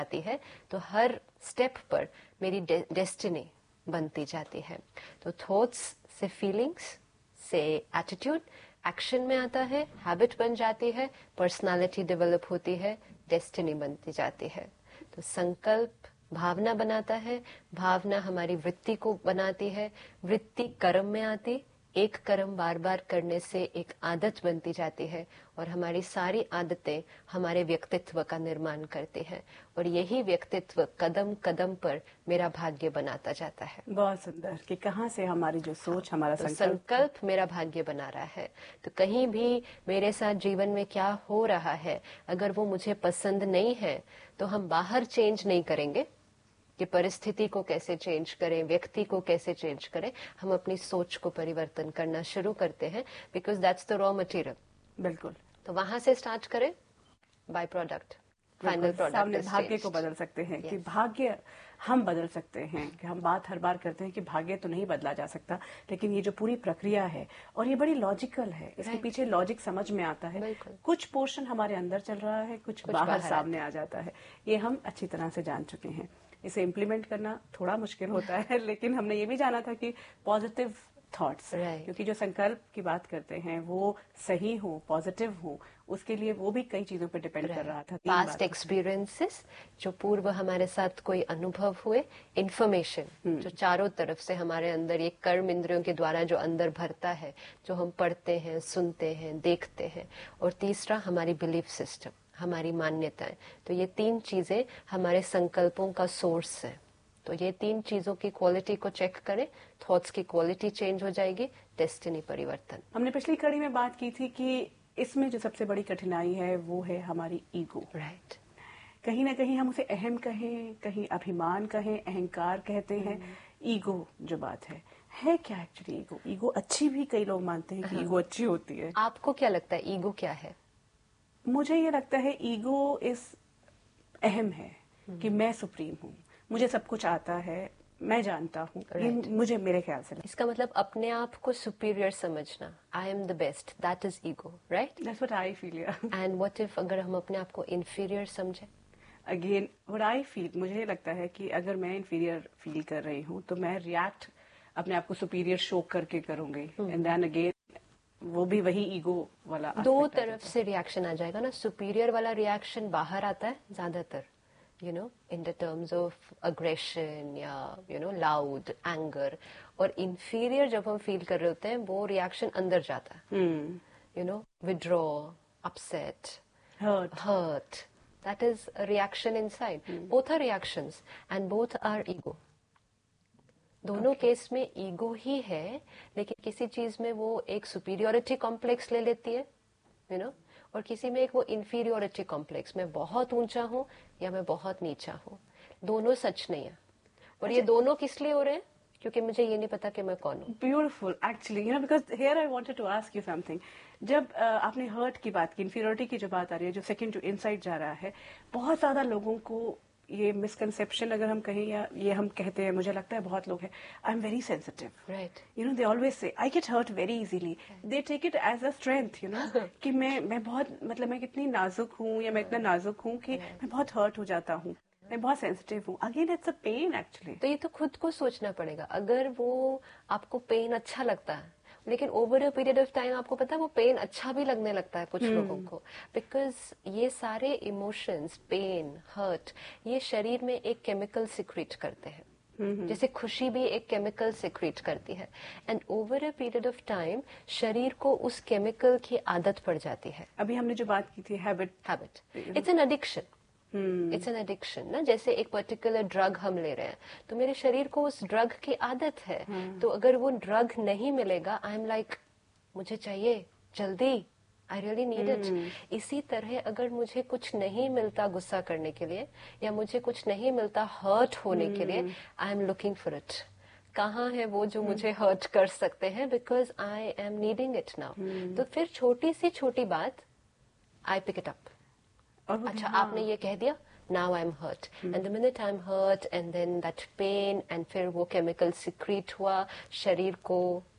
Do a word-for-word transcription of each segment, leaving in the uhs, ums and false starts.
जाती है तो हर स्टेप पर मेरी डेस्टिनी बनती जाती है। तो थॉट्स से फीलिंग्स से एटीट्यूड एक्शन में आता है, हैबिट बन जाती है, पर्सनालिटी डेवलप होती है, डेस्टिनी बनती जाती है। तो संकल्प भावना बनाता है, भावना हमारी वृत्ति को बनाती है, वृत्ति कर्म में आती, एक कर्म बार बार करने से एक आदत बनती जाती है और हमारी सारी आदतें हमारे व्यक्तित्व का निर्माण करती हैं और यही व्यक्तित्व कदम कदम पर मेरा भाग्य बनाता जाता है। बहुत सुंदर कि कहाँ से हमारी जो सोच, हमारा तो संकल्प संकल्प मेरा भाग्य बना रहा है। तो कहीं भी मेरे साथ जीवन में क्या हो रहा है, अगर वो मुझे पसंद नहीं है तो हम बाहर चेंज नहीं करेंगे कि परिस्थिति को कैसे चेंज करें, व्यक्ति को कैसे चेंज करें, हम अपनी सोच को परिवर्तन करना शुरू करते हैं because that's the raw material. बिल्कुल। तो वहां से स्टार्ट करें, बाय प्रोडक्ट, फाइनल प्रोडक्ट। सामने भाग्य को बदल सकते हैं yes. कि भाग्य हम बदल सकते हैं। कि हम बात हर बार करते हैं कि भाग्य तो नहीं बदला जा सकता, लेकिन ये जो पूरी प्रक्रिया है और ये बड़ी लॉजिकल है, इसके right. पीछे लॉजिक समझ में आता है। कुछ पोर्शन हमारे अंदर चल रहा है, कुछ, कुछ बाहर, बाहर सामने आ जाता है। ये हम अच्छी तरह से जान चुके हैं। इसे इम्प्लीमेंट करना थोड़ा मुश्किल होता है, लेकिन हमने ये भी जाना था कि पॉजिटिव थॉट्स right. क्योंकि जो संकल्प की बात करते हैं वो सही हो, पॉजिटिव हो, उसके लिए वो भी कई चीजों पे डिपेंड right. कर रहा था। पास्ट एक्सपीरियंसेस, जो पूर्व हमारे साथ कोई अनुभव हुए, इंफॉर्मेशन जो चारों तरफ से हमारे अंदर ये कर्म इंद्रियों के द्वारा जो अंदर भरता है, जो हम पढ़ते हैं, सुनते हैं, देखते हैं, और तीसरा हमारी बिलीफ सिस्टम, हमारी मान्यताएं। तो ये तीन चीजें हमारे संकल्पों का सोर्स है। तो ये तीन चीजों की क्वालिटी को चेक करें, थॉट्स की क्वालिटी चेंज हो जाएगी, डेस्टिनी परिवर्तन। हमने पिछली कड़ी में बात की थी कि इसमें जो सबसे बड़ी कठिनाई है वो है हमारी ईगो। राइट। कहीं ना कहीं हम उसे अहम कहें, कहीं अभिमान कहें, अहंकार कहते हैं। ईगो जो बात है है क्या एक्चुअली ईगो? ईगो अच्छी भी कई लोग मानते हैं कि ईगो अच्छी होती है। आपको क्या लगता है ईगो क्या है? मुझे ये लगता है ईगो इस अहम है कि मैं सुप्रीम हूँ, मुझे सब कुछ आता है, मैं जानता हूँ। right. मुझे मेरे ख्याल से इसका मतलब अपने आप को सुपीरियर समझना, I am the best, that is ego, right? That's what I feel. And what if अगर हम अपने आप को इन्फीरियर समझे? अगेन व्हाट आई फील, मुझे लगता है कि अगर मैं इन्फीरियर फील कर रही हूँ तो मैं रिएक्ट अपने आप को सुपीरियर शो करके करूंगी, एंड देन अगेन वो भी वही ईगो वाला दो तरफ से रिएक्शन आ जाएगा ना। सुपीरियर वाला रिएक्शन बाहर आता है ज्यादातर, you know, in the terms of aggression या यू नो लाउड एंगर, और इन्फीरियर जब हम फील कर रहे होते हैं वो रिएक्शन अंदर जाता है, you know, withdraw, upset, hurt hurt, that is a reaction inside. Both are reactions and both are ego. दोनों okay. केस में ईगो ही है, लेकिन किसी चीज में वो एक सुपीरियोरिटी कॉम्प्लेक्स ले लेती है, यू you नो know? और किसी में एक वो इंफीरियोरिटी कॉम्प्लेक्स, मैं बहुत ऊंचा हूँ या मैं बहुत नीचा हूँ। दोनों सच नहीं है। और अच्छा, ये दोनों किस लिए हो रहे हैं? क्योंकि मुझे ये नहीं पता कि मैं कौन हूँ। Beautiful actually, you know, because here I wanted to ask you something. जब uh, आपने हर्ट की बात की, इंफीरियोरिटी की जो बात आ रही है, जो सेकंड जो इनसाइड जा रहा है, बहुत ज्यादा लोगों को ये मिसकंसेप्शन अगर हम कहें या ये हम कहते हैं, मुझे लगता है बहुत लोग हैं, I am very sensitive, right, you know, they always say I get hurt very easily, they take it as a strength, you know, कि मैं मैं बहुत मतलब मैं कितनी नाजुक हूँ या मैं इतना नाजुक हूँ कि मैं बहुत हर्ट हो जाता हूँ, मैं बहुत सेंसिटिव हूँ। Again it's a pen actually. तो ये तो खुद को सोचना पड़ेगा। अगर वो आपको पेन अच्छा लगता है, लेकिन over a period of time आपको पता है वो पेन अच्छा भी लगने लगता है कुछ hmm. लोगों को, बिकॉज ये सारे इमोशंस, पेन, हर्ट, ये शरीर में एक केमिकल सिक्रीट करते हैं, hmm. जैसे खुशी भी एक केमिकल सिक्रीट करती है, and over a period of time शरीर को उस केमिकल की आदत पड़ जाती है। अभी हमने जो बात की थी habit, habit it's an addiction, it's an addiction ना। जैसे एक पर्टिकुलर ड्रग हम ले रहे हैं तो मेरे शरीर को उस ड्रग की आदत है, hmm. तो अगर वो ड्रग नहीं मिलेगा, आई एम लाइक मुझे चाहिए जल्दी, आई रियली नीड इट। इसी तरह अगर मुझे कुछ नहीं मिलता गुस्सा करने के लिए, या मुझे कुछ नहीं मिलता हर्ट होने hmm. के लिए, I am looking for it. कहाँ है वो जो hmm. मुझे हर्ट कर सकते हैं, because I am needing it now. तो फिर छोटी सी छोटी बात, आई पिक इट अप। अच्छा, हाँ. आपने ये कह दिया, now I am hurt, and the minute I am hurt, and then that pain, and फिर वो केमिकल सिक्रीट हुआ, शरीर को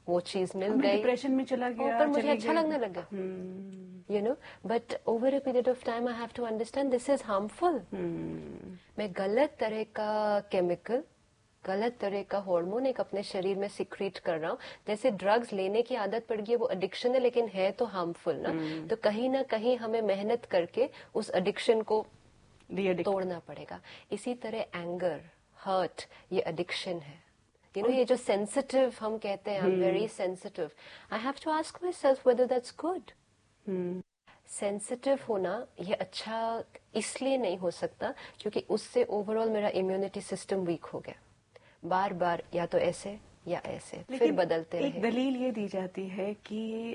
वो चीज मिल मैं गई, डिप्रेशन में चला गया, पर मुझे चली अच्छा गई। लगने लगा, you know, but over a period of time I have to understand this is harmful. मैं गलत तरह का केमिकल, गलत तरह का हार्मोन एक अपने शरीर में सिक्रीट कर रहा हूँ। जैसे ड्रग्स लेने की आदत पड़ गई है, वो एडिक्शन है, लेकिन है तो हार्मफुल ना। तो कहीं ना कहीं हमें मेहनत करके उस एडिक्शन को तोड़ना पड़ेगा। इसी तरह एंगर, हर्ट, ये एडिक्शन है। यू नो, ये जो सेंसिटिव हम कहते हैं, I am very sensitive, I have to ask my self weather that's good. Sensitive होना ये अच्छा इसलिए नहीं हो सकता क्योंकि उससे ओवरऑल मेरा इम्यूनिटी सिस्टम वीक हो गया। बार बार या तो ऐसे या ऐसे फिर बदलते रहे। एक दलील ये दी जाती है कि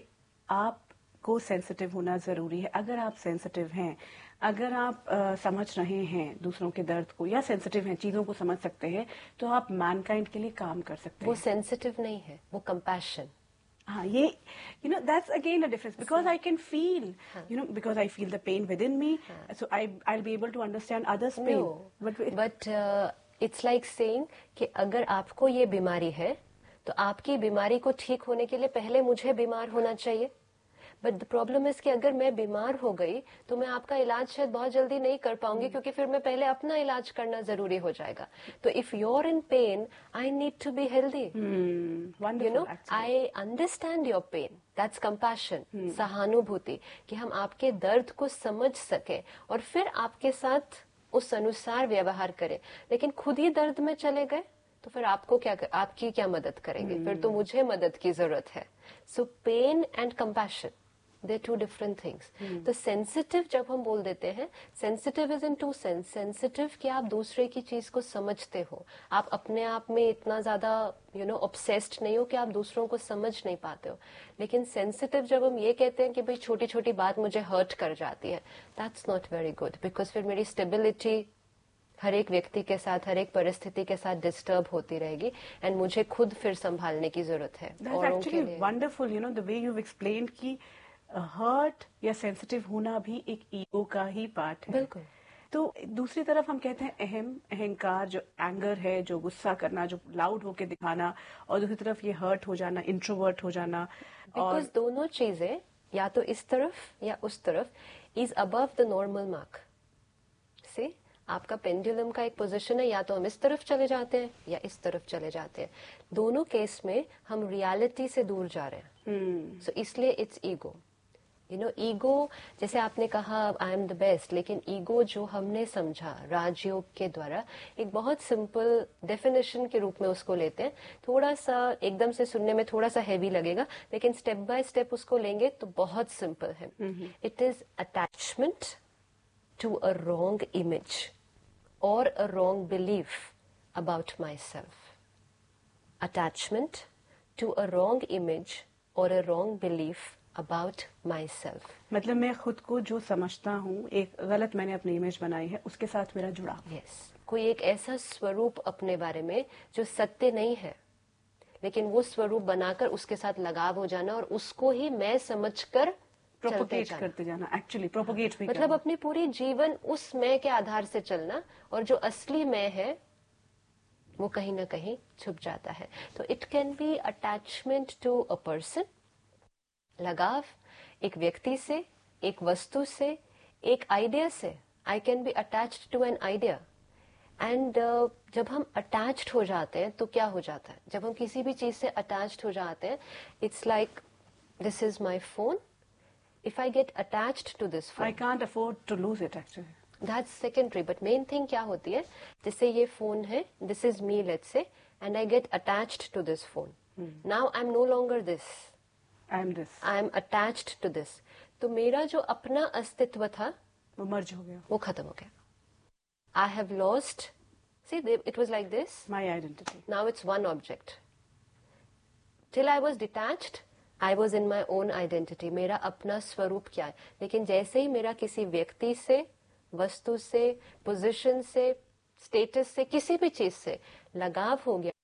आपको सेंसिटिव होना जरूरी है। अगर आप सेंसिटिव हैं, अगर आप आ, समझ रहे हैं दूसरों के दर्द को, या सेंसिटिव हैं, चीजों को समझ सकते हैं, तो आप मैनकाइंड के लिए काम कर सकते वो हैं। वो सेंसिटिव नहीं है, वो कंपैशन। हाँ, ये you know that's again a difference, because I can feel, you know, because I feel the pain with in me, so I I will be able to understand others pen. But it's like saying कि अगर आपको ये बीमारी है तो आपकी बीमारी को ठीक होने के लिए पहले मुझे बीमार होना चाहिए। बट द प्रॉब्लम इज कि अगर मैं बीमार हो गई तो मैं आपका इलाज शायद बहुत जल्दी नहीं कर पाऊंगी, hmm. क्योंकि फिर मैं पहले अपना इलाज करना जरूरी हो जाएगा। तो if you are in pen, I need to be healthy, you know, I understand your pen, that's compassion, सहानुभूति, कि हम आपके दर्द को समझ सके और फिर आपके साथ उस अनुसार व्यवहार करें। लेकिन खुद ही दर्द में चले गए तो फिर आपको क्या कर, आपकी क्या मदद करेंगे? hmm. फिर तो मुझे मदद की जरूरत है। सो pen and compassion, they to different things. तो सेंसिटिव जब हम बोल देते हैं, sensitive is in to sense. Sensitive कि आप दूसरे की चीज को समझते हो, आप अपने आप में इतना ज्यादा यू नो ऑब्सेस्ड नहीं हो कि आप दूसरों को समझ नहीं पाते हो। लेकिन सेंसिटिव जब हम ये कहते हैं कि भाई छोटी छोटी बात मुझे हर्ट कर जाती है, that's not very good, because फिर मेरी स्टेबिलिटी हर एक व्यक्ति के साथ, हर एक परिस्थिति के साथ डिस्टर्ब होती रहेगी एंड मुझे खुद फिर संभालने की जरूरत है। औरों के लिए wonderful, you know, the way you explain कि हर्ट या सेंसिटिव होना भी एक ईगो का ही पार्ट है। बिल्कुल। तो दूसरी तरफ हम कहते हैं अहम, अहंकार, जो एंगर है, जो गुस्सा करना, जो लाउड होके दिखाना, और दूसरी तरफ ये हर्ट हो जाना, इंट्रोवर्ट हो जाना। बिकॉज और... दोनों चीजें या तो इस तरफ या उस तरफ is above the normal mark से। आपका पेंडुलम का एक पोजीशन है, या तो हम इस तरफ चले जाते हैं या इस तरफ चले जाते हैं। दोनों केस में हम रियलिटी से दूर जा रहे हैं। सो so, इसलिए it's ego. You know, ego, जैसे आपने कहा आई एम द बेस्ट, लेकिन ईगो जो हमने समझा राजयोग के द्वारा, एक बहुत सिंपल डेफिनेशन के रूप में उसको लेते हैं। थोड़ा सा एकदम से सुनने में थोड़ा सा हैवी लगेगा, लेकिन स्टेप बाय स्टेप उसको लेंगे तो बहुत सिंपल है। It is attachment to a wrong image or a wrong belief about myself. Attachment to a wrong image or a wrong belief about myself. मतलब मैं खुद को जो समझता हूँ, एक गलत मैंने अपनी इमेज बनाई है, उसके साथ मेरा जुड़ाव। yes. कोई एक ऐसा स्वरूप अपने बारे में जो सत्य नहीं है, लेकिन वो स्वरूप बनाकर उसके साथ लगाव हो जाना और उसको ही मैं समझकर प्रोपोगेट करते जाना, एक्चुअली प्रोपोगेट भी मतलब अपनी पूरी जीवन उस मैं के आधार से चलना, और जो असली मैं है वो कहीं ना कहीं छुप जाता है। तो it can be attachment to a person, लगाव एक व्यक्ति से, एक वस्तु से, एक आइडिया से। I can be attached to an idea and जब हम अटैच्ड हो जाते हैं तो क्या हो जाता है? जब हम किसी भी चीज से अटैच्ड हो जाते हैं, it's like this is my phone. If I get attached to this phone, I can't afford to lose it actually. That's secondary, but main thing क्या होती है? जैसे ये फोन है, this is me, let's say, and I get attached to this phone. Hmm. Now I'm no longer this. I am this. I am attached to this. तो मेरा जो अपना अस्तित्व था, वो मर्ज हो गया, वो खत्म हो गया. I have lost. See, it was like this. My identity. Now it's one object. Till I was detached, I was in my own identity. मेरा अपना स्वरूप क्या है? लेकिन जैसे ही मेरा किसी व्यक्ति से, वस्तु से, पोजीशन से, स्टेटस से, किसी भी चीज से लगाव हो गया,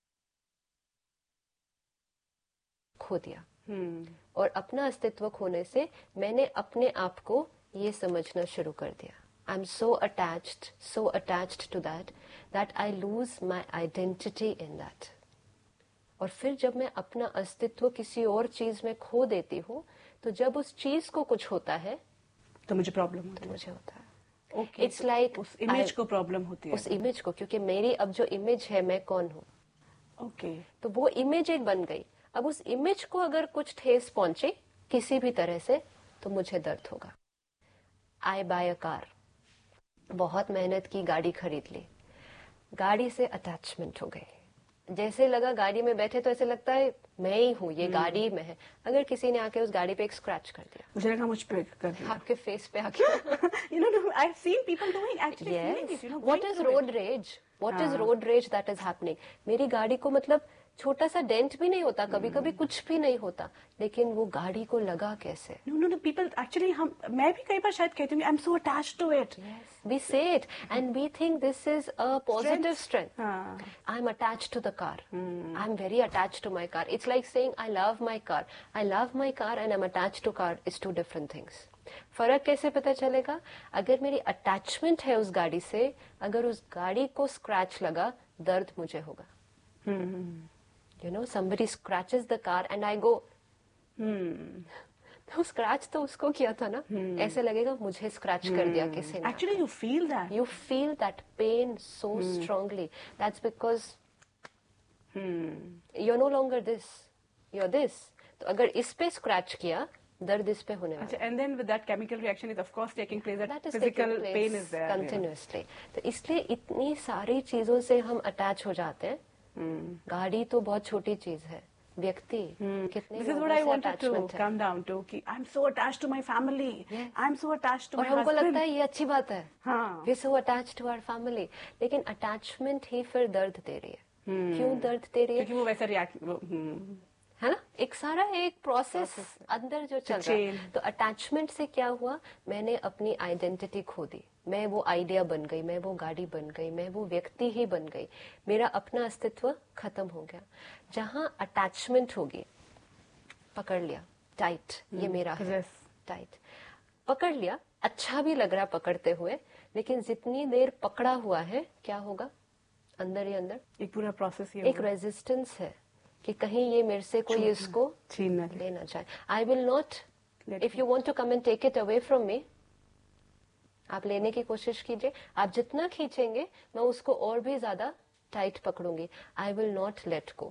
खो दिया। hmm. और अपना अस्तित्व खोने से मैंने अपने आप को ये समझना शुरू कर दिया, I am so attached, so attached to that that I lose my identity in that. और फिर जब मैं अपना अस्तित्व किसी और चीज में खो देती हूँ, तो जब उस चीज को कुछ होता है तो मुझे प्रॉब्लम होती तो है। मुझे होता है। ओके, इट्स लाइक उस इमेज को प्रॉब्लम होती है। उस इमेज को, क्योंकि मेरी अब जो इमेज है मैं कौन हूँ, ओके, तो वो इमेज एक बन गई। अब उस इमेज को अगर कुछ ठेस पहुंचे किसी भी तरह से तो मुझे दर्द होगा। आई बाय अ कार, बहुत मेहनत की, गाड़ी खरीद ली, गाड़ी से अटैचमेंट हो गई। जैसे लगा गाड़ी में बैठे तो ऐसे लगता है मैं ही हूँ, ये गाड़ी में है। अगर किसी ने आके उस गाड़ी पे एक स्क्रैच कर दिया, मुझे लगा मुझ पे कर दिया। आपके फेस पे आके you know, no, I've seen people doing actually feeling yes. it, you know, What going is through road it. rage? What is हाँ. road rage that is happening? मेरी गाड़ी को मतलब छोटा सा डेंट भी नहीं होता, कभी कभी कुछ भी नहीं होता, लेकिन वो गाड़ी को लगा कैसे? No, no, no. People actually, हम मैं भी कई बार शायद कहती हूँ, I'm so attached to it. Yes, we say it and we think this is a positive strength. हाँ. I'm attached to the car. I'm very attached to my car. It's like saying I love my car. I love my car and I'm attached to car is two different things. फर्क कैसे पता चलेगा? अगर मेरी attachment है उस गाड़ी से, अगर उस गाड़ी को स्क्रैच लगा, दर्द मुझे होगा। You know, somebody scratches the car and I go, hmm. तो स्क्रैच तो उसको किया था ना, hmm. ऐसे लगेगा मुझे स्क्रैच hmm. कर दिया किसी ने। Actually, you feel that. You feel that pain so hmm. strongly. That's because hmm. you're no longer this. You're this. तो अगर इस पे स्क्रैच किया, दर्द इस पे होने वाला। And then with that chemical reaction is of course taking place. That, that is physical pain is there. Continuously. तो इसलिए इतनी सारी चीजों से हम अटैच हो जाते हैं। hmm. गाड़ी तो बहुत छोटी चीज है, व्यक्ति hmm. कितने This is what I wanted to come down to कि I'm so attached to my family. Yes. I'm so attached to my husband. और हमको लगता है ये अच्छी बात है। हाँ. We're so attached to our family. लेकिन अटैचमेंट ही फिर दर्द दे रही है। hmm. क्यों दर्द दे रही है? क्योंकि वो वैसा रिएक्ट है ना, एक सारा एक प्रोसेस अंदर जो चल रहा है। तो अटैचमेंट से क्या हुआ, मैंने अपनी आइडेंटिटी खो दी। मैं वो आइडिया बन गई, मैं वो गाड़ी बन गई, मैं वो व्यक्ति ही बन गई, मेरा अपना अस्तित्व खत्म हो गया। जहां अटैचमेंट होगी, पकड़ लिया टाइट, ये मेरा है, टाइट पकड़ लिया, अच्छा भी लग रहा पकड़ते हुए, लेकिन जितनी देर पकड़ा हुआ है क्या होगा, अंदर ही अंदर एक पूरा प्रोसेस, एक रेजिस्टेंस है कि कहीं ये मेरे से कोई इसको छीन लेना चाहे। I will not, if you want to come and take it away from me, आप लेने की कोशिश कीजिए, आप जितना खींचेंगे मैं उसको और भी ज्यादा tight पकड़ूंगी। I will not let go.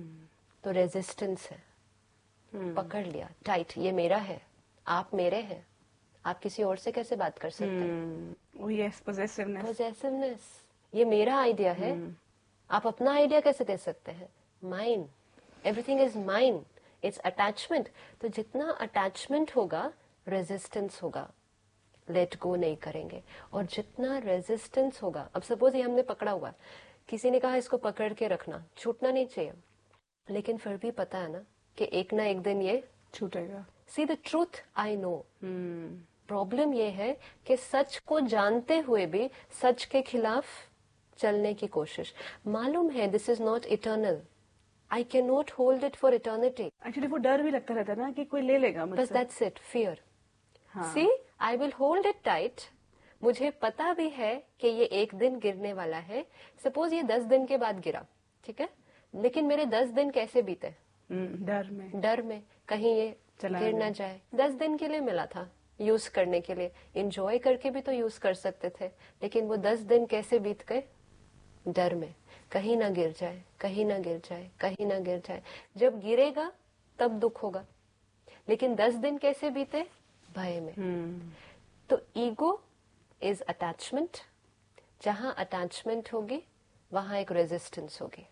तो रेजिस्टेंस है। hmm. पकड़ लिया टाइट, ये मेरा है, आप मेरे हैं, आप किसी और से कैसे बात कर सकते हैं? oh yes, possessiveness. possessiveness, ये मेरा आइडिया है, hmm. आप अपना आइडिया कैसे दे सकते हैं? Mine, everything is mine, it's attachment. तो जितना अटैचमेंट होगा रेजिस्टेंस होगा, लेट गो नहीं करेंगे। और जितना रेजिस्टेंस होगा, अब सपोज ये हमने पकड़ा हुआ, किसी ने कहा इसको पकड़ के रखना, छूटना नहीं चाहिए, लेकिन फिर भी पता है ना कि एक ना एक दिन ये छूटेगा। See the truth I know. Problem ये है कि सच को जानते हुए भी सच के खिलाफ चलने की कोशिश। मालूम है this is not eternal, I can not hold it for eternity. Actually वो डर भी लगता रहता है ना कि कोई ले लेगा मुझसे। बस that's it, fear. C I will hold it tight, मुझे पता भी है कि ये एक दिन गिरने वाला है। सपोज ये दस दिन के बाद गिरा, ठीक है, लेकिन मेरे दस दिन कैसे बीते? डर में, डर में कहीं ये गिर ना जाए। दस दिन के लिए मिला था यूज करने के लिए, एंजॉय करके भी तो यूज कर सकते थे, लेकिन वो दस दिन कैसे बीत गए? डर में, कहीं ना गिर जाए, कहीं ना गिर जाए, कहीं ना गिर जाए। जब गिरेगा तब दुख होगा, लेकिन दस दिन कैसे बीते? भय में। hmm. तो ईगो इज अटैचमेंट। जहां अटैचमेंट होगी वहां एक रेजिस्टेंस होगी,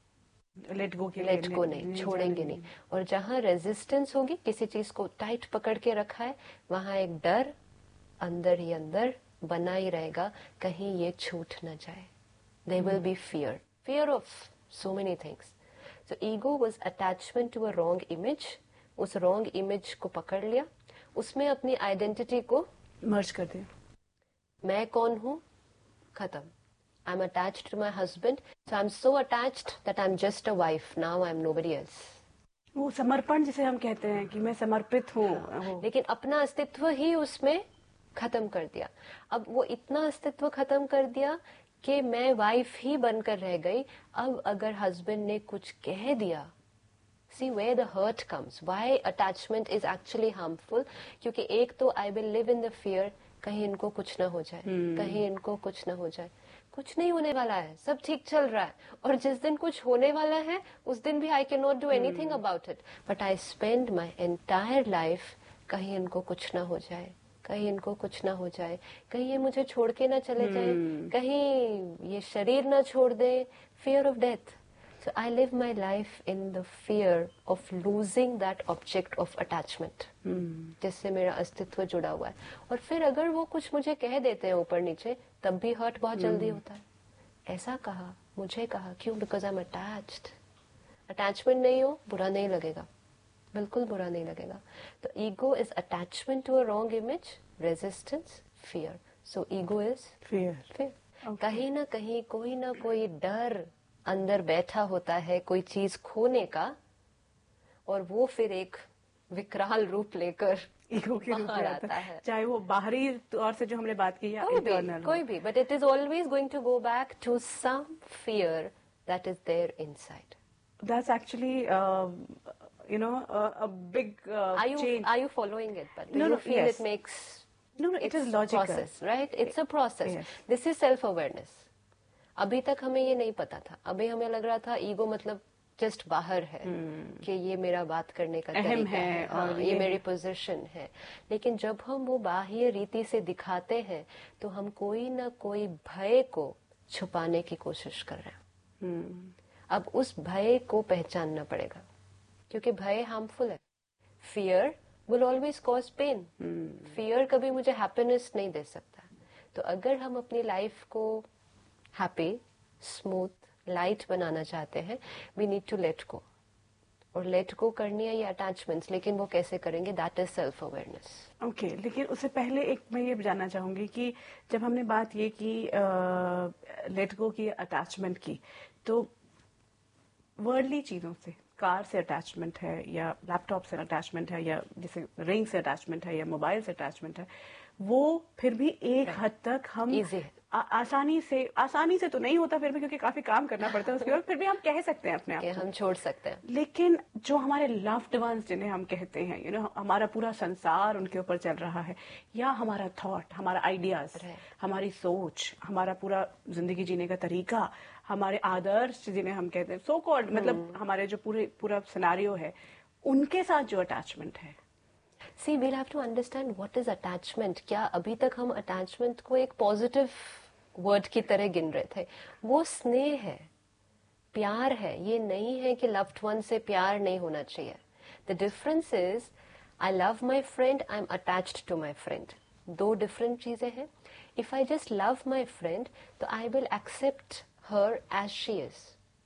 लेट गो के लेट गो नहीं, नहीं छोड़ेंगे नहीं। और जहां रेजिस्टेंस होगी, किसी चीज को टाइट पकड़ के रखा है, वहां एक डर अंदर ही अंदर बना ही रहेगा, कहीं ये छूट न जाए। There will be fear, fear of so many things. So ego was attachment to a wrong image. उस wrong image को पकड़ लिया, उसमें अपनी आइडेंटिटी को मर्ज कर दिया। मैं कौन हूँ? खत्म। I'm attached to my husband, so I'm so attached that I'm just a wife. Now I'm nobody else. वो समर्पण जिसे हम कहते हैं कि मैं समर्पित हूँ, लेकिन अपना अस्तित्व ही उसमें खत्म कर दिया। अब वो इतना अस्तित्व खत्म कर दिया कि मैं वाइफ ही बनकर रह गई, अब अगर हस्बैंड ने कुछ कह दिया, see where the hurt comes, why attachment is actually harmful, क्योंकि एक तो I will live in the fear, कहीं इनको कुछ ना हो जाए, hmm. कहीं इनको कुछ ना हो जाए, कुछ नहीं होने वाला है, सब ठीक चल रहा है, और जिस दिन कुछ होने वाला है उस दिन भी I cannot do anything hmm. about it, but I spend my entire life, कहीं इनको कुछ ना हो जाए, कहीं इनको कुछ ना हो जाए, कहीं ये मुझे छोड़ के ना चले hmm. जाए, कहीं ये शरीर ना छोड़ दे, fear of death. So I live my life in the fear of losing that object of attachment, hmm. जिससे मेरा अस्तित्व जुड़ा हुआ है. और फिर अगर वो कुछ मुझे कह देते हैं ऊपर नीचे, तब भी हर्ट बहुत hmm. जल्दी होता है. ऐसा कहा, मुझे कहा, क्यों? Because I'm attached. Attachment नहीं हो, बुरा नहीं लगेगा, बिल्कुल बुरा नहीं लगेगा. तो ego is attachment to a wrong image, resistance, fear. So ego is fear. fear. Okay. कहीं ना कहीं कोई ना कोई डर अंदर बैठा होता है कोई चीज खोने का, और वो फिर एक विकराल रूप लेकर ईगो के रूप में आता है, चाहे वो बाहरी तौर से जो हमने बात की या इंटरनल कोई भी, but it is always going to go back to some fear that is there inside. That's actually you know uh, a big uh, are you change. Are you following it? But do no, you no, feel yes. it makes no no it is logical process, right? It's a process. Yes. This is self awareness. अभी तक हमें ये नहीं पता था, अभी हमें लग रहा था ईगो मतलब जस्ट बाहर है, hmm. कि ये मेरा बात करने का तरीका है, है हाँ, और ये, ये मेरी पोजीशन है. लेकिन जब हम वो बाह्य रीति से दिखाते हैं तो हम कोई ना कोई भय को छुपाने की कोशिश कर रहे हैं. hmm. अब उस भय को पहचानना पड़ेगा, क्योंकि भय हार्मफुल है. Fear will always cause pen. Fear कभी मुझे हैप्पीनेस नहीं दे सकता. तो अगर हम अपनी लाइफ को हैप्पी, स्मूथ, लाइट बनाना चाहते हैं, we need to let go. और लेट गो करनी है ये अटैचमेंट्स, लेकिन वो कैसे करेंगे? That is self awareness. Okay, लेकिन उससे पहले एक मैं ये जानना चाहूंगी कि जब हमने बात ये की लेट गो की, अटैचमेंट की, तो वर्ल्डली चीजों से, कार से अटैचमेंट है या लैपटॉप से अटैचमेंट है या जैसे रिंग से अटैचमेंट है या मोबाइल से अटैचमेंट है, वो फिर भी एक हद तक हम आ, आसानी से आसानी से तो नहीं होता फिर भी, क्योंकि काफी काम करना पड़ता है उसके बाद, फिर भी हम कह सकते हैं अपने आप को, हम छोड़ सकते हैं. लेकिन जो हमारे लव्ड वंस जिन्हें हम कहते हैं, यू नो, हमारा पूरा संसार उनके ऊपर चल रहा है, या हमारा थॉट, हमारा आइडियाज, हमारी सोच, हमारा पूरा जिंदगी जीने का तरीका, हमारे आदर्श जिन्हें हम कहते हैं, सो कॉल्ड, मतलब हमारे जो पूरे पूरा सिनेरियो है, उनके साथ जो अटैचमेंट है. See, we'll have to understand what is attachment. क्या अभी तक हम attachment को एक positive word की तरह गिन रहे थे? वो स्नेह है, प्यार है. ये नहीं है कि loved one से प्यार नहीं होना चाहिए. The difference is, I love my friend, I'm attached to my friend. दो different चीजें हैं. If I just love my friend, तो I will accept her as she is.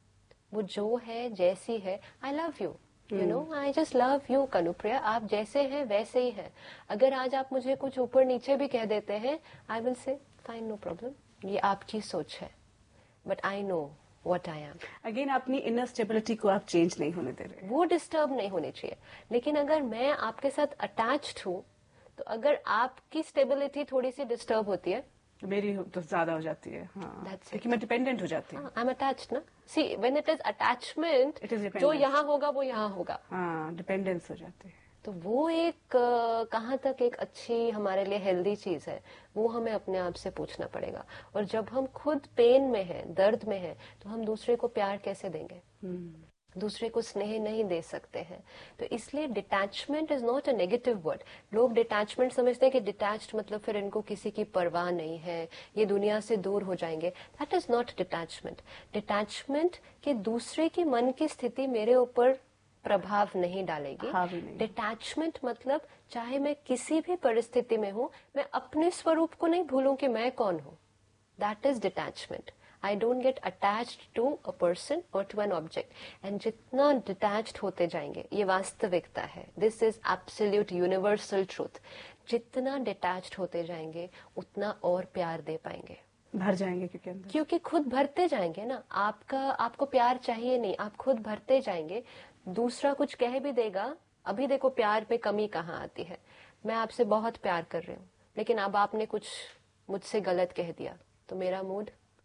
वो जो है, जैसी है, I love you. You know, I just love you, Kanupriya. आप जैसे हैं वैसे ही हैं. अगर आज आप मुझे कुछ ऊपर नीचे भी कह देते हैं, I will say fine, no problem. ये आपकी सोच है, but I know what I am. Again, अपनी inner stability को आप change नहीं होने दे रहे. वो disturb नहीं होनी चाहिए. लेकिन अगर मैं आपके साथ attached हूँ, तो अगर आपकी stability थोड़ी सी disturb होती है, मेरी तो ज्यादा हो जाती है. हाँ, क्योंकि मैं डिपेंडेंट हो जाती हूँ. आई एम अटैच्ड ना. सी, व्हेन इट इज अटैचमेंट, जो यहाँ होगा वो यहाँ होगा. हाँ, डिपेंडेंस हो जाती है. तो वो एक uh, कहाँ तक एक अच्छी हमारे लिए हेल्दी चीज है, वो हमें अपने आप से पूछना पड़ेगा. और जब हम खुद पेन में हैं, दर्द में हैं, तो हम दूसरे को प्यार कैसे देंगे? hmm. दूसरे को स्नेह नहीं दे सकते हैं. तो इसलिए detachment is not a negative word. लोग डिटैचमेंट समझते हैं कि डिटैच्ड मतलब फिर इनको किसी की परवाह नहीं है, ये दुनिया से दूर हो जाएंगे. That is not detachment. Detachment कि दूसरे की मन की स्थिति मेरे ऊपर प्रभाव नहीं डालेगी. डिटैचमेंट मतलब चाहे मैं किसी भी परिस्थिति में हूं, मैं अपने स्वरूप को नहीं भूलूं कि मैं कौन हूं. That is detachment. I don't get attached to a person or to an object. And जितना detached होते जाएंगे, ये वास्तविकता है. This is absolute universal truth. जितना detached होते जाएंगे, उतना और प्यार दे पाएंगे. भर जाएंगे क्योंकि अंदर. क्योंकि खुद भरते जाएंगे ना. आपका आपको प्यार चाहिए नहीं, आप खुद भरते जाएंगे. दूसरा कुछ कह भी देगा. अभी देखो प्यार पे कमी कहाँ आती है. मैं आपसे बहुत प्यार कर रही हूँ, लेकिन अब आपने कुछ मुझसे गलत कह दिया, तो मेरा मूड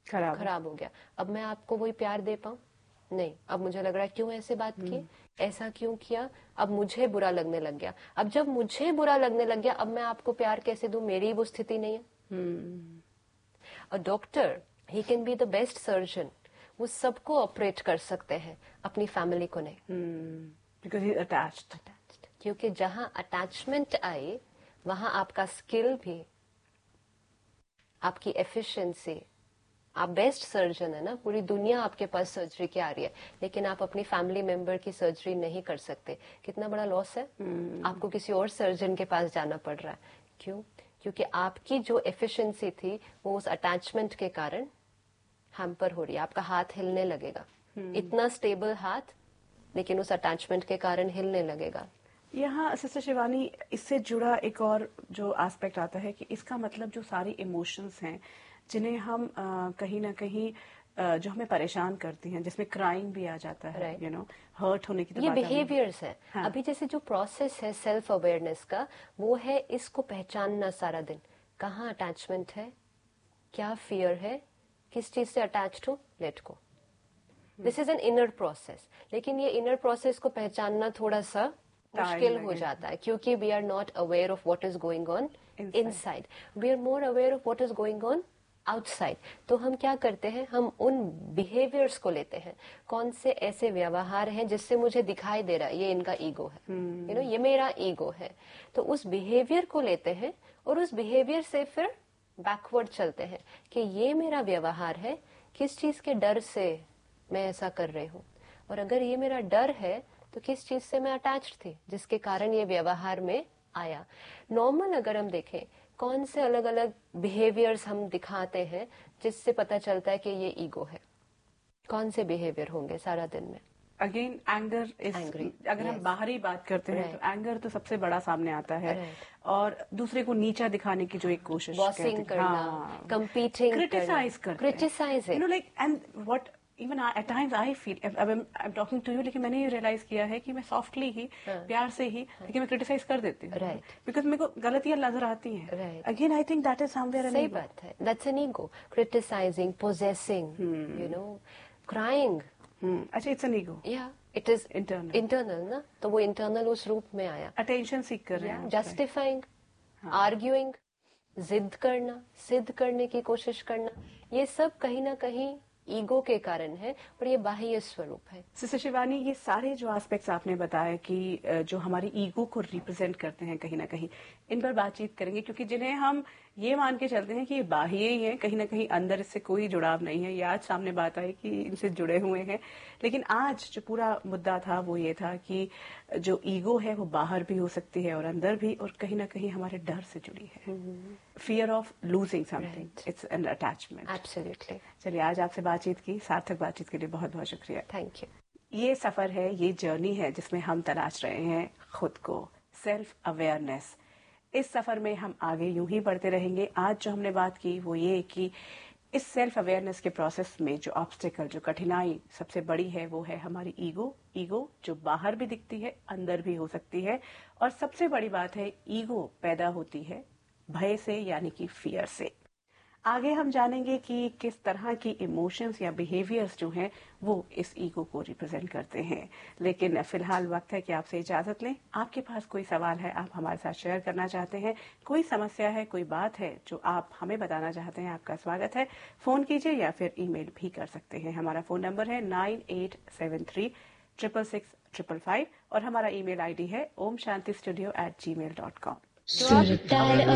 खराब खराब हो गया, अब मैं आपको वही प्यार दे पाऊं? नहीं। अब मुझे लग रहा है क्यों ऐसे बात की, ऐसा क्यों किया, अब मुझे बुरा लगने लग गया। अब जब मुझे बुरा लगने लग गया, अब मैं आपको प्यार कैसे दूं? मेरी वो स्थिति नहीं है। A doctor, he can be the best surgeon, वो सबको ऑपरेट कर सकते हैं, अपनी फैमिली को नहीं। Because he attached. क्योंकि जहां अटैचमेंट आई, वहां आपका स्किल भी, आपकी एफिशिएंसी, आप बेस्ट सर्जन है ना, पूरी दुनिया आपके पास सर्जरी की आ रही है, लेकिन आप अपनी फैमिली मेंबर की सर्जरी नहीं कर सकते। कितना बड़ा लॉस है। hmm. आपको किसी और सर्जन के पास जाना पड़ रहा है। क्यों? क्योंकि आपकी जो एफिशिएंसी थी वो उस अटैचमेंट के कारण हैम्पर हो रही है। आपका हाथ हिलने लगेगा, hmm. इतना स्टेबल हाथ, लेकिन उस अटैचमेंट के कारण हिलने लगेगा। यहाँ सिस्टर शिवानी, इससे जुड़ा एक और जो एस्पेक्ट आता है कि इसका मतलब जो सारी इमोशंस हैं जिन्हें हम आ, कहीं ना कहीं आ, जो हमें परेशान करती हैं, जिसमें क्राइम भी आ जाता है, यू नो, हर्ट होने की तो ये बात बिहेवियर्स है। हाँ. अभी जैसे जो प्रोसेस है सेल्फ अवेयरनेस का, वो है इसको पहचानना सारा दिन, कहाँ अटैचमेंट है, क्या फियर है, किस चीज से अटैच्ड हूँ, let go. This is an inner process. लेकिन ये इनर प्रोसेस को पहचानना थोड़ा सा मुश्किल हो जाता है, क्योंकि we are not aware of what is going on inside, we are more aware of what is going on outside. तो हम क्या करते हैं, हम उन बिहेवियर्स को लेते हैं, कौन से ऐसे व्यवहार हैं जिससे मुझे दिखाई दे रहा है ये इनका ईगो है, you hmm. No you know, ये मेरा ईगो है। तो उस बिहेवियर को लेते हैं और उस बिहेवियर से फिर बैकवर्ड चलते हैं कि ये मेरा व्यवहार है, किस चीज के डर से मैं ऐसा कर रही हूँ, और अगर ये मेरा डर है तो किस चीज से मैं अटैच्ड थी जिसके कारण ये व्यवहार में आया। नॉर्मल अगर हम देखें, कौन से अलग अलग बिहेवियर्स हम दिखाते हैं जिससे पता चलता है कि ये ईगो है, कौन से बिहेवियर होंगे सारा दिन में? अगेन एंगर इज, अगर yes. हम बाहरी बात करते हैं right. तो एंगर तो सबसे बड़ा सामने आता है right. और दूसरे को नीचा दिखाने की जो एक कोशिश, बॉसिंग करना, कंपीटिंग, क्रिटिसाइज करना, criticise, you know, like, and what even at times I feel, I am talking to you, लेकिन मैंने ये रियलाइज किया है कि मैं सॉफ्टली ही, हाँ. प्यार से ही, हाँ. लेकिन मैं क्रिटिसाइज कर देती हूँ, बिकॉज मेरे को गलतियां नजर आती हैं। Again I think that is somewhere, सही बात है, that's an ego. Criticising, possessing, you know, crying, अच्छा, इट्स एन ईगो, या इट इज इंटरनल, इंटरनल ना, तो वो इंटरनल उस रूप में आया। अटेंशन सीख कर रहे हैं, जस्टिफाइंग, आर्ग्यूइंग, जिद करना, सिद्ध करने की कोशिश करना, ये सब कहीं ना कहीं ईगो के कारण है, और ये बाह्य स्वरूप है। सिस्टर शिवानी, ये सारे जो एस्पेक्ट्स आपने बताया कि जो हमारी ईगो को रिप्रेजेंट करते हैं कहीं ना कहीं, इन पर बातचीत करेंगे, क्योंकि जिन्हें हम ये मान के चलते हैं कि ये बाह्य ही है, कहीं ना कहीं अंदर इससे कोई जुड़ाव नहीं है, ये आज सामने बात आई कि इनसे जुड़े हुए हैं। लेकिन आज जो पूरा मुद्दा था वो ये था कि जो ईगो है वो बाहर भी हो सकती है और अंदर भी, और कहीं ना कहीं हमारे डर से जुड़ी है, fear of losing something, it's an attachment. Absolutely. चलिए, आज आपसे बातचीत की, सार्थक बातचीत के लिए बहुत बहुत शुक्रिया। Thank you. ये सफर है, ये जर्नी है जिसमें हम तलाश रहे हैं खुद को, सेल्फ अवेयरनेस। इस सफर में हम आगे यूं ही बढ़ते रहेंगे। आज जो हमने बात की वो ये कि इस सेल्फ अवेयरनेस के प्रोसेस में जो ऑब्स्टिकल, जो कठिनाई सबसे बड़ी है, वो है हमारी ईगो। ईगो जो बाहर भी दिखती है, अंदर भी हो सकती है, और सबसे बड़ी बात है, ईगो पैदा होती है भय से, यानी कि फियर से। आगे हम जानेंगे कि किस तरह की इमोशंस या बिहेवियर्स जो हैं वो इस ईगो को रिप्रेजेंट करते हैं। लेकिन फिलहाल वक्त है कि आपसे इजाजत लें। आपके पास कोई सवाल है, आप हमारे साथ शेयर करना चाहते हैं, कोई समस्या है, कोई बात है जो आप हमें बताना चाहते हैं, आपका स्वागत है। फोन कीजिए या फिर ईमेल भी कर सकते हैं। हमारा फोन नंबर है nine eight seven three triple six triple five और हमारा ईमेल आईडी है ओम शांति स्टूडियो एट जी मेल डॉट कॉम।